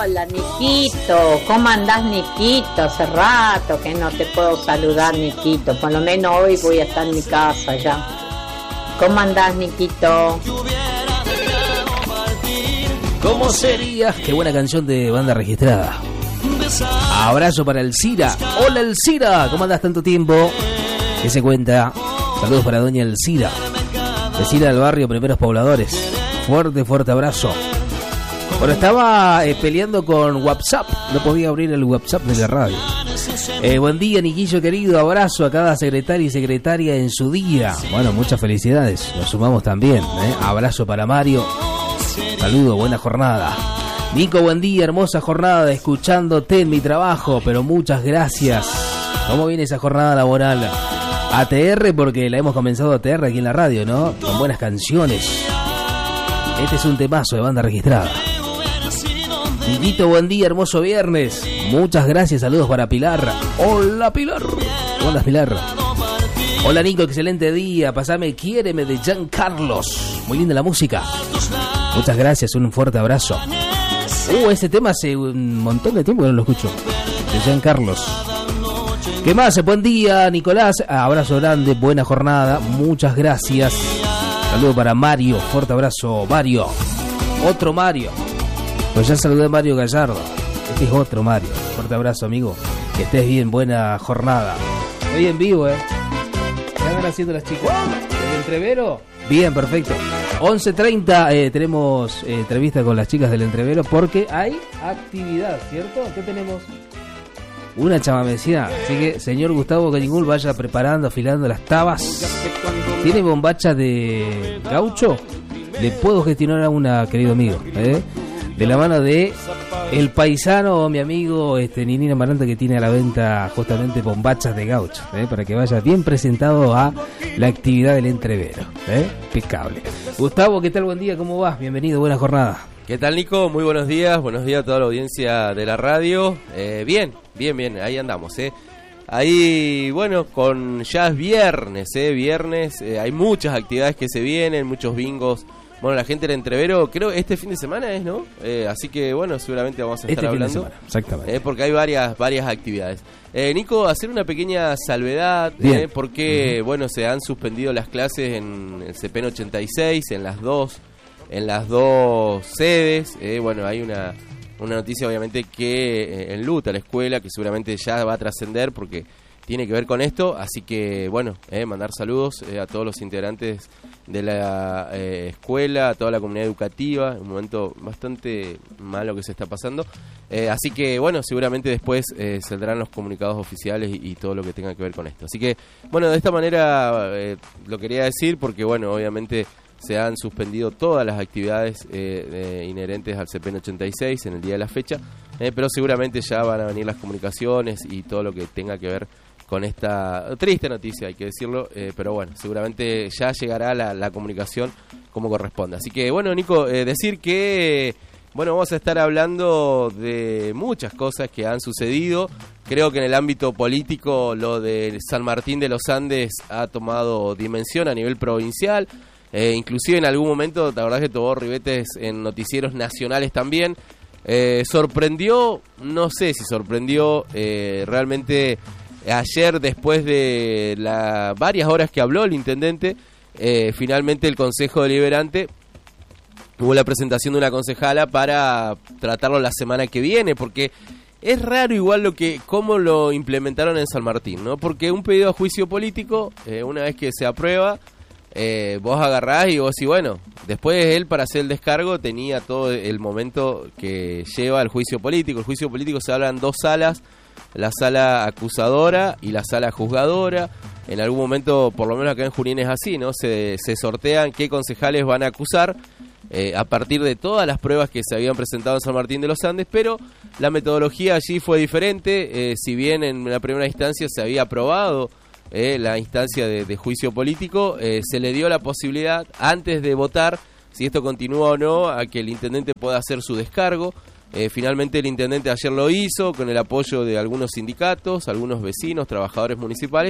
Hola, Niquito. ¿Cómo andás, Niquito? Hace rato que no te puedo saludar, Niquito. Por lo menos hoy voy a estar en mi casa ya. ¿Cómo andás, Niquito? ¿Cómo serías? Qué buena canción de banda registrada. Abrazo para Elcira. Hola, Elcira. ¿Cómo andás tanto tiempo? ¿Qué se cuenta? Saludos para doña Elcira, vecina del barrio Primeros Pobladores. Fuerte abrazo. Bueno, estaba peleando con WhatsApp. No podía abrir el WhatsApp de la radio. Buen día, Niquillo querido. Abrazo a cada secretario y secretaria en su día. Bueno, muchas felicidades. Nos sumamos también. Abrazo para Mario. Saludo, buena jornada. Nico, buen día, hermosa jornada, escuchándote en mi trabajo, pero muchas gracias. ¿Cómo viene esa jornada laboral? ATR, porque la hemos comenzado ATR aquí en la radio, ¿no? Con buenas canciones. Este es un temazo de banda registrada. Niquito, buen día, hermoso viernes. Muchas gracias, saludos para Pilar. Hola, Pilar. ¿Cómo andas, Pilar? Hola, Nico, excelente día. Pasame Quiéreme de Jean Carlos. Muy linda la música. Muchas gracias, un fuerte abrazo. Ese tema hace un montón de tiempo que no lo escucho. De Jean Carlos. ¿Qué más? Buen día, Nicolás. Abrazo grande, buena jornada. Muchas gracias. Saludo para Mario. Fuerte abrazo, Mario. Otro Mario. Pues ya saludé a Mario Gallardo. Este es otro Mario. Fuerte abrazo, amigo. Que estés bien, buena jornada. Hoy en vivo, ¿Qué andan haciendo las chicas? ¿El entrevero? Bien, perfecto. 11:30 tenemos entrevista con las chicas del entrevero porque hay actividad, ¿cierto? ¿Qué tenemos? Una chamamecía. Así que, señor Gustavo Cañingul, vaya preparando, afilando las tabas. ¿Tiene bombacha de gaucho? Le puedo gestionar a una, querido amigo, de la mano de el paisano, mi amigo Ninina Maranta, que tiene a la venta justamente bombachas de gaucho, para que vaya bien presentado a la actividad del entrevero. Impecable. Gustavo, ¿qué tal? Buen día, ¿cómo vas? Bienvenido, buena jornada. ¿Qué tal, Nico? Muy buenos días a toda la audiencia de la radio. Bien, ahí andamos, Ahí, bueno, ya es viernes, viernes, hay muchas actividades que se vienen, muchos bingos. Bueno, la gente del entrevero, creo este fin de semana es, ¿no? Así que, bueno, seguramente vamos a estar hablando. Exactamente. Porque hay varias actividades. Nico, hacer una pequeña salvedad, porque, bueno, se han suspendido las clases en el CPN 86, en las dos sedes. Bueno, hay una noticia, obviamente, que enluta la escuela, que seguramente ya va a trascender porque tiene que ver con esto. Así que, bueno, mandar saludos a todos los integrantes de la escuela, a toda la comunidad educativa. Un momento bastante malo que se está pasando. Así que, bueno, seguramente después saldrán los comunicados oficiales y todo lo que tenga que ver con esto. Así que, bueno, de esta manera lo quería decir porque, bueno, obviamente se han suspendido todas las actividades inherentes al CPN 86 en el día de la fecha, pero seguramente ya van a venir las comunicaciones y todo lo que tenga que ver con esta triste noticia, hay que decirlo, pero bueno, seguramente ya llegará la comunicación como corresponde. Así que, bueno, Nico, decir que, bueno, vamos a estar hablando de muchas cosas que han sucedido. Creo que en el ámbito político lo de San Martín de los Andes ha tomado dimensión a nivel provincial. Inclusive en algún momento, la verdad que tomó ribetes en noticieros nacionales también. Sorprendió, no sé si sorprendió realmente ayer, después de varias horas que habló el intendente, finalmente el Consejo Deliberante hubo la presentación de una concejala para tratarlo la semana que viene, porque es raro igual cómo lo implementaron en San Martín, ¿no? Porque un pedido a juicio político, una vez que se aprueba, vos agarrás y vos decís, bueno, después él para hacer el descargo tenía todo el momento que lleva el juicio político. El juicio político se habla en dos salas, la sala acusadora y la sala juzgadora. En algún momento, por lo menos acá en Junín es así, ¿no? Se sortean qué concejales van a acusar a partir de todas las pruebas que se habían presentado en San Martín de los Andes, pero la metodología allí fue diferente. Si bien en la primera instancia se había aprobado la instancia de juicio político, se le dio la posibilidad, antes de votar si esto continúa o no, a que el intendente pueda hacer su descargo. Finalmente el intendente ayer lo hizo con el apoyo de algunos sindicatos, algunos vecinos, trabajadores municipales,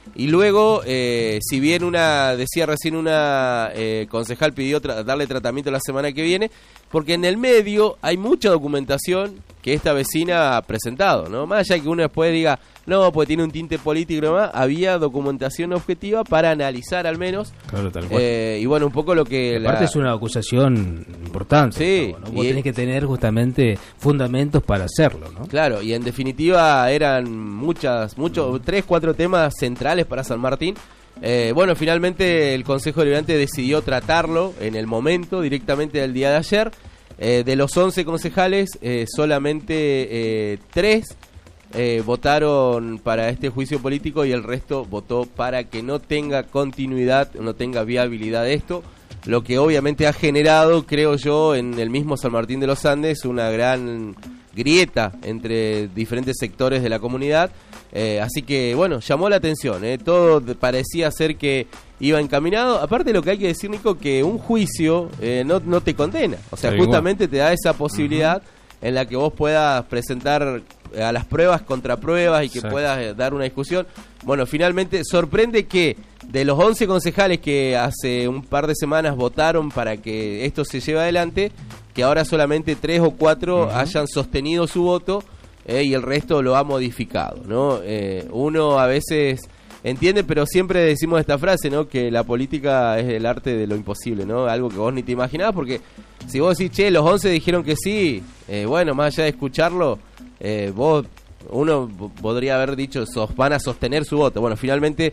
Y luego, si bien decía recién una concejal pidió darle tratamiento la semana que viene, porque en el medio hay mucha documentación que esta vecina ha presentado, ¿no? Más allá que uno después diga, no, pues tiene un tinte político y demás, había documentación objetiva para analizar al menos. Claro, tal cual. Y bueno, un poco lo que... Aparte es una acusación importante. Sí. ¿no? Vos tenés que tener justamente fundamentos para hacerlo, ¿no? Claro, y en definitiva eran 3-4 temas centrales para San Martín. Bueno, finalmente el Consejo Deliberante decidió tratarlo en el momento, directamente del día de ayer. De los 11 concejales, solamente 3 votaron para este juicio político y el resto votó para que no tenga continuidad, no tenga viabilidad esto, lo que obviamente ha generado, creo yo, en el mismo San Martín de los Andes una gran grieta entre diferentes sectores de la comunidad. Así que, bueno, llamó la atención, todo parecía ser que iba encaminado. Aparte, lo que hay que decir, Nico, que un juicio no te condena. O sea, justamente te da esa posibilidad en la que vos puedas presentar a las pruebas, contrapruebas y que puedas dar una discusión. Bueno, finalmente sorprende que de los 11 concejales que hace un par de semanas votaron para que esto se lleve adelante, que ahora solamente 3 o 4 hayan sostenido su voto y el resto lo ha modificado, ¿no? Uno a veces entiende, pero siempre decimos esta frase, ¿no? Que la política es el arte de lo imposible, ¿no? Algo que vos ni te imaginabas, porque si vos decís, che, los 11 dijeron que sí, bueno, más allá de escucharlo, uno podría haber dicho, van a sostener su voto. Bueno, finalmente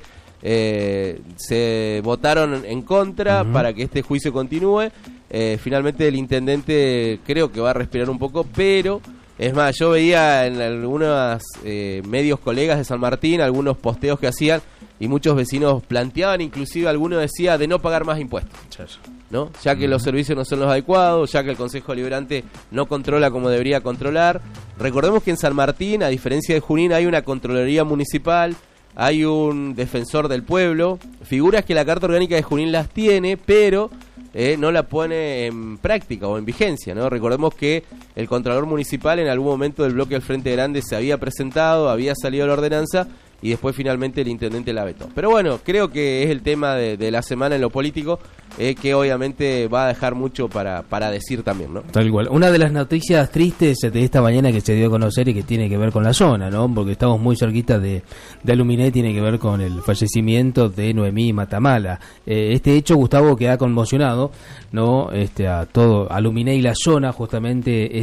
se votaron en contra para que este juicio continúe. Finalmente el intendente creo que va a respirar un poco, pero es más, yo veía en algunos medios colegas de San Martín algunos posteos que hacían y muchos vecinos planteaban, inclusive alguno decía de no pagar más impuestos, ¿no? Ya que los servicios no son los adecuados, ya que el Consejo Deliberante no controla como debería controlar. Recordemos que en San Martín, a diferencia de Junín, hay una Contraloría Municipal, hay un defensor del pueblo, figuras que la Carta Orgánica de Junín las tiene, pero no la pone en práctica o en vigencia, ¿no? Recordemos que el Contralor Municipal en algún momento del bloque del Frente Grande se había presentado, había salido la ordenanza y después finalmente el intendente la vetó. Pero bueno, creo que es el tema de la semana en lo político, que obviamente va a dejar mucho para decir también, ¿no? Tal cual. Una de las noticias tristes de esta mañana que se dio a conocer y que tiene que ver con la zona, ¿no? Porque estamos muy cerquita de Aluminé, tiene que ver con el fallecimiento de Noemí Matamala. Este hecho, Gustavo, que ha conmocionado, ¿no? A todo Aluminé y la zona, justamente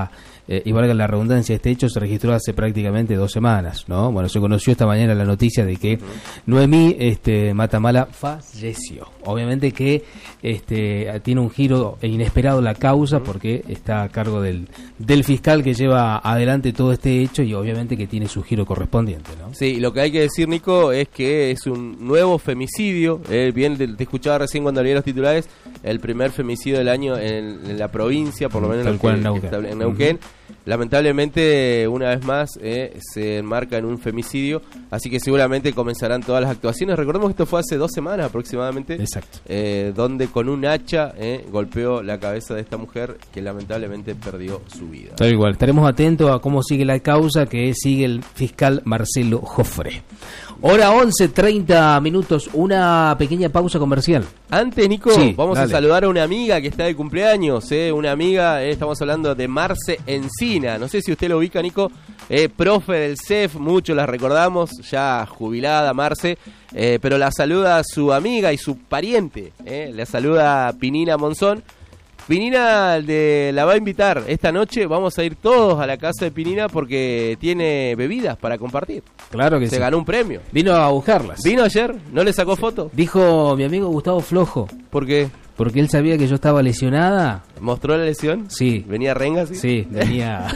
y valga la redundancia, este hecho se registró hace prácticamente 2 semanas, ¿no? Bueno, se conoció esta mañana la noticia de que Noemí Matamala falleció. Obviamente que tiene un giro inesperado la causa porque está a cargo del fiscal que lleva adelante todo este hecho y obviamente que tiene su giro correspondiente, ¿no? Sí, lo que hay que decir, Nico, es que es un nuevo femicidio. Bien, te escuchaba recién cuando leí los titulares, el primer femicidio del año en la provincia, por lo menos en Neuquén. Lamentablemente, una vez más, se enmarca en un femicidio, así que seguramente comenzarán todas las actuaciones. Recordemos que esto fue hace 2 semanas aproximadamente. Exacto. Donde con un hacha golpeó la cabeza de esta mujer que lamentablemente perdió su vida. Tal igual, estaremos atentos a cómo sigue la causa que sigue el fiscal Marcelo Jofré. Hora 11:30 minutos, una pequeña pausa comercial. Antes, Nico, vamos a saludar a una amiga que está de cumpleaños, una amiga, estamos hablando de Marce Encina, no sé si usted lo ubica, Nico, profe del CEF, muchos la recordamos, ya jubilada Marce, pero la saluda su amiga y su pariente, la saluda Pinina Monzón. Pinina la va a invitar esta noche, vamos a ir todos a la casa de Pinina porque tiene bebidas para compartir. Claro que sí. Se ganó un premio. Vino a buscarlas. ¿Vino ayer? ¿No le sacó foto? Dijo mi amigo Gustavo Flojo. ¿Por qué? Porque él sabía que yo estaba lesionada. ¿Mostró la lesión? Sí. ¿Venía renga? Sí, venía.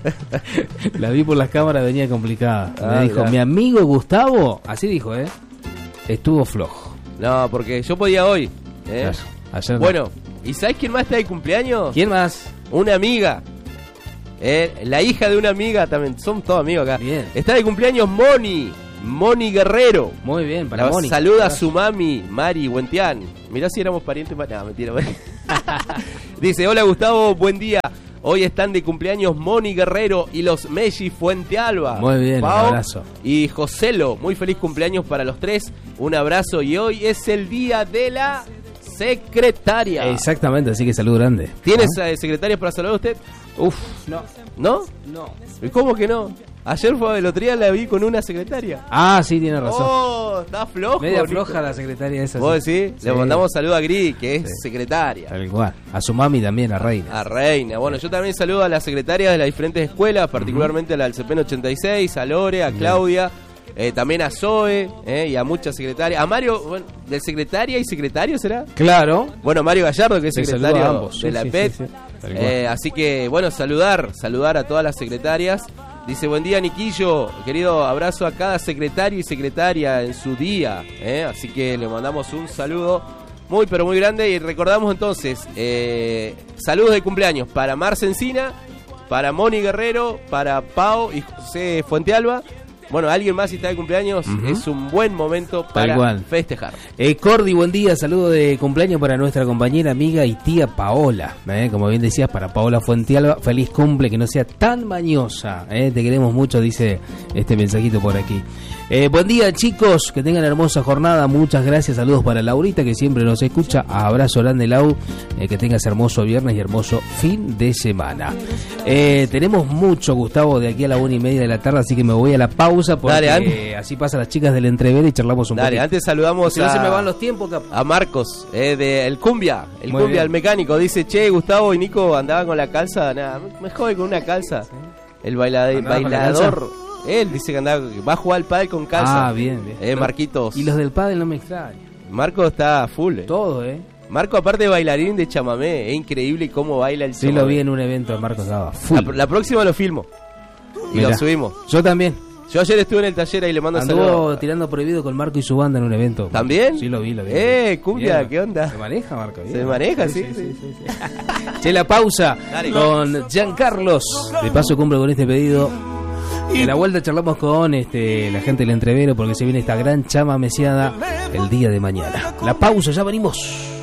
La vi por las cámaras, venía complicada. Me dijo, mi amigo Gustavo, así dijo, estuvo flojo. No, porque yo podía hoy. Ayer bueno, ¿y sabés quién más está de cumpleaños? ¿Quién más? Una amiga. La hija de una amiga también. Son todos amigos acá. Bien. Está de cumpleaños Moni Guerrero. Muy bien, para Moni. Saluda a su mami, Mari Huentian. Mirá si éramos parientes. No, mentira. Dice, hola Gustavo, buen día. Hoy están de cumpleaños Moni Guerrero y los Messi Fuentealba. Muy bien, Pau un abrazo. Y Joselo, muy feliz cumpleaños para los tres. Un abrazo y hoy es el día de la secretaria. Exactamente, así que saludo grande. ¿Tienes secretarias para saludar a usted? Uf, no. ¿No? No. ¿Y cómo que no? Ayer fue el otro día la vi con una secretaria. Ah, sí, tiene razón. Oh, está flojo. Media Nico. floja la secretaria esa. ¿Vos decís? Sí. Le mandamos saludo a Gris, que es secretaria. Tal cual. A su mami también, a Reina. A Reina. Bueno, yo también saludo a las secretarias de las diferentes escuelas, particularmente a la del CPN 86, a Lore, a Claudia, también a Zoe y a muchas secretarias. A Mario, bueno, ¿de secretaria y secretario será? Claro. Bueno, Mario Gallardo, que es Sí, secretario saludo a ambos. de la Sí, PET. sí, sí. Tal cual. Así que, bueno, saludar a todas las secretarias. Dice, buen día, Niquillo. Querido, abrazo a cada secretario y secretaria en su día. Así que le mandamos un saludo muy, pero muy grande. Y recordamos entonces, saludos de cumpleaños para Marce Encina, para Moni Guerrero, para Pau y José Fuentealba. Bueno, alguien más si está de cumpleaños, es un buen momento para festejar. Cordy, buen día, saludo de cumpleaños para nuestra compañera, amiga y tía Paola. Como bien decías, para Paola Fuentealba, feliz cumple, que no sea tan mañosa. Te queremos mucho, dice este mensajito por aquí. Buen día, chicos, que tengan hermosa jornada, muchas gracias, saludos para Laurita, que siempre nos escucha. Abrazo grande, Lau, que tengas hermoso viernes y hermoso fin de semana. Tenemos mucho, Gustavo, de aquí a la 1:30 de la tarde, así que me voy a la pausa. Porque así pasan las chicas del Entrevera y charlamos un poquito. Antes saludamos si no se me van los tiempos, a Marcos, de El Cumbia, bien. El mecánico. Dice, che, Gustavo y Nico andaban con la calza. Nada, me jode con una calza. ¿Sí? El bailador. Él dice que va a jugar al pádel con calza. Ah, bien. Marquitos. Y los del pádel no me extrañan. Marco está full. Todo, Marco, aparte de bailarín de chamamé, es increíble cómo baila el chamamé. Sí, lo vi en un evento de Marcos Dava. La próxima lo filmo. Y Mirá, lo subimos. Yo también. Yo ayer estuve en el taller y le mando saludos. Anduvo tirando prohibido con Marco y su banda en un evento. ¿También? Sí, lo vi. Cumbia, bien. ¿Qué onda? ¿Se maneja, Marco? Bien. ¿Se maneja? Sí. Che, la pausa. Dale. Con Giancarlos. De paso cumplo con este pedido. En la vuelta charlamos con la gente del Entrevero porque se viene esta gran chama mesiada el día de mañana. La pausa, ya venimos.